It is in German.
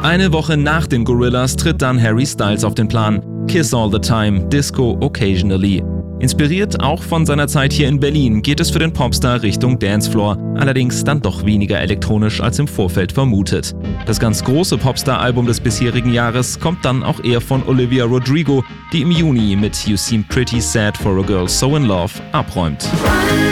Eine Woche nach den Gorillaz tritt dann Harry Styles auf den Plan. Kiss All the Time, Disco Occasionally. Inspiriert auch von seiner Zeit hier in Berlin geht es für den Popstar Richtung Dancefloor, allerdings dann doch weniger elektronisch als im Vorfeld vermutet. Das ganz große Popstar-Album des bisherigen Jahres kommt dann auch eher von Olivia Rodrigo, die im Juni mit You Seem Pretty Sad for a Girl So in Love abräumt.